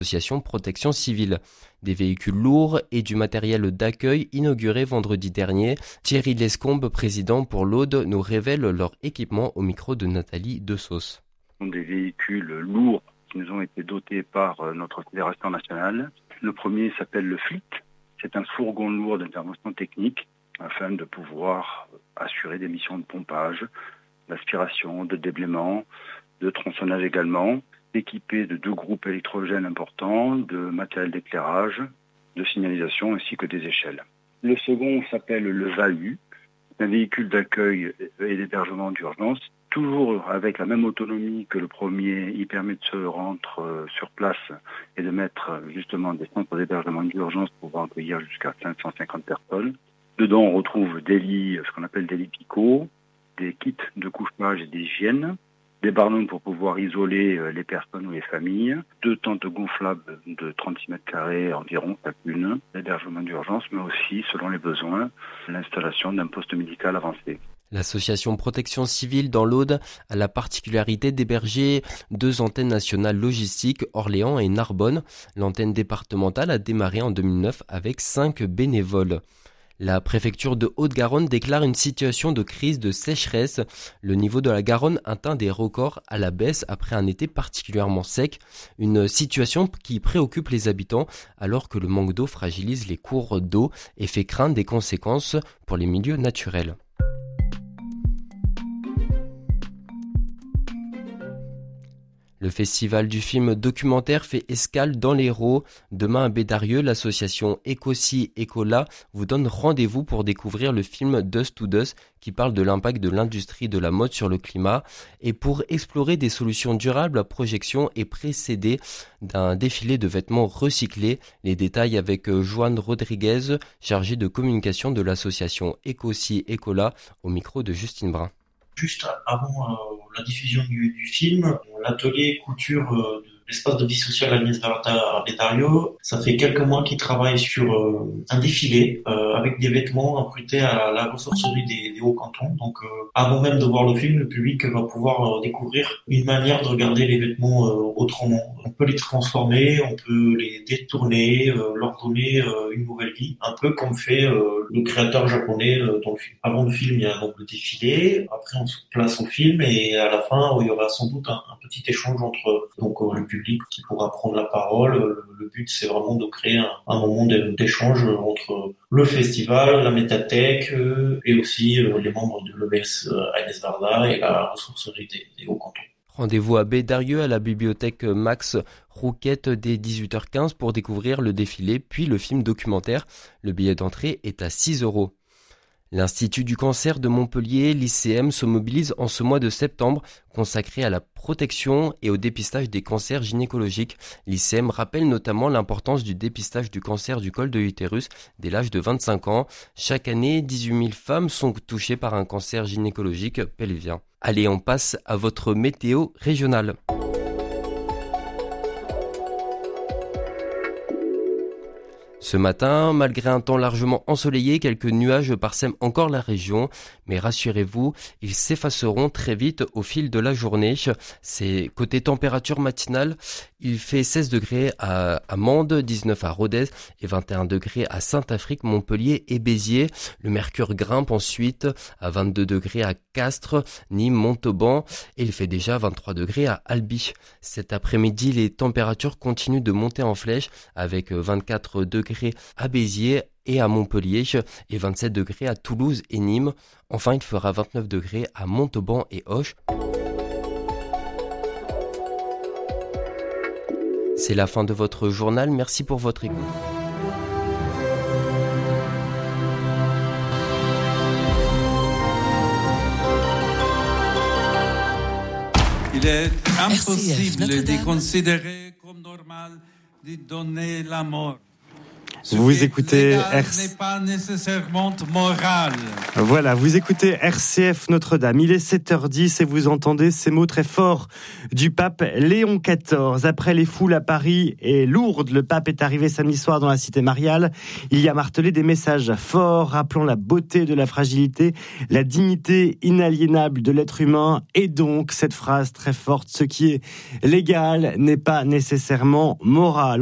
l'association Protection Civile. Des véhicules lourds et du matériel d'accueil inauguré vendredi dernier. Thierry Lescombe, président pour l'Aude, nous révèle leur équipement au micro de Nathalie Desauce. Des véhicules lourds qui nous ont été dotés par notre fédération nationale. Le premier s'appelle le FLIT. C'est un fourgon lourd d'intervention technique afin de pouvoir assurer des missions de pompage, d'aspiration, de déblaiement, de tronçonnage également, équipé de 2 groupes électrogènes importants, de matériel d'éclairage, de signalisation ainsi que des échelles. Le second s'appelle le VAU, un véhicule d'accueil et d'hébergement d'urgence, toujours avec la même autonomie que le premier. Il permet de se rendre sur place et de mettre justement des centres d'hébergement d'urgence pour pouvoir accueillir jusqu'à 550 personnes. Dedans, on retrouve des lits, ce qu'on appelle des lits picots, des kits de couchage et d'hygiène, des barnums pour pouvoir isoler les personnes ou les familles, 2 tentes gonflables de 36 mètres carrés environ chacune, l'hébergement d'urgence, mais aussi, selon les besoins, l'installation d'un poste médical avancé. L'association Protection Civile dans l'Aude a la particularité d'héberger 2 antennes nationales logistiques, Orléans et Narbonne. L'antenne départementale a démarré en 2009 avec 5 bénévoles. La préfecture de Haute-Garonne déclare une situation de crise de sécheresse. Le niveau de la Garonne atteint des records à la baisse après un été particulièrement sec. Une situation qui préoccupe les habitants alors que le manque d'eau fragilise les cours d'eau et fait craindre des conséquences pour les milieux naturels. Le festival du film documentaire fait escale dans l'Hérault. Demain à Bédarieux, l'association Ecosi Ecola vous donne rendez-vous pour découvrir le film Dust to Dust qui parle de l'impact de l'industrie de la mode sur le climat. Et pour explorer des solutions durables, la projection est précédée d'un défilé de vêtements recyclés. Les détails avec Joanne Rodriguez, chargée de communication de l'association Ecosi Ecola, au micro de Justine Brun. Juste avant la diffusion du film, l'atelier couture de l'espace de vie sociale Agnès Varda à Bédarieux, ça fait quelques mois qu'ils travaillent sur un défilé avec des vêtements imputés à la ressourcerie des Hauts-Cantons. Donc avant même de voir le film, le public va pouvoir découvrir une manière de regarder les vêtements autrement. On peut les transformer, on peut les détourner, leur donner une nouvelle vie, un peu comme fait le créateur japonais dans le film. Avant le film, il y a donc le défilé, après on se place au film et à la fin, il y aura sans doute un petit échange entre le public qui pourra prendre la parole. Le but, c'est vraiment de créer un moment d'échange entre le festival, la médiathèque et aussi les membres de l'EMS Agnès Varda et la ressourcerie des Hauts-Cantons. Rendez-vous à Bédarieux à la bibliothèque Max Rouquette dès 18h15 pour découvrir le défilé puis le film documentaire. Le billet d'entrée est à 6 €. L'Institut du cancer de Montpellier, l'ICM, se mobilise en ce mois de septembre consacré à la protection et au dépistage des cancers gynécologiques. L'ICM rappelle notamment l'importance du dépistage du cancer du col de l'utérus dès l'âge de 25 ans. Chaque année, 18 000 femmes sont touchées par un cancer gynécologique pelvien. Allez, on passe à votre météo régionale. Ce matin, malgré un temps largement ensoleillé, quelques nuages parsèment encore la région. Mais rassurez-vous, ils s'effaceront très vite au fil de la journée. C'est côté température matinale, il fait 16 degrés à Mende, 19 à Rodez et 21 degrés à Saint-Affrique, Montpellier et Béziers. Le mercure grimpe ensuite à 22 degrés à Castres, Nîmes, Montauban et il fait déjà 23 degrés à Albi. Cet après-midi, les températures continuent de monter en flèche avec 24 degrés à Béziers et à Montpellier et 27 degrés à Toulouse et Nîmes. Enfin, il fera 29 degrés à Montauban et Auch. C'est la fin de votre journal. Merci pour votre écoute. Il est impossible de considérer comme normal de donner la mort. Vous écoutez n'est pas nécessairement moral. Voilà, vous écoutez RCF Notre-Dame. Il est 7h10 et vous entendez ces mots très forts du pape Léon XIV. Après les foules à Paris et Lourdes, le pape est arrivé samedi soir dans la cité mariale. Il y a martelé des messages forts rappelant la beauté de la fragilité, la dignité inaliénable de l'être humain et donc cette phrase très forte, ce qui est légal n'est pas nécessairement moral.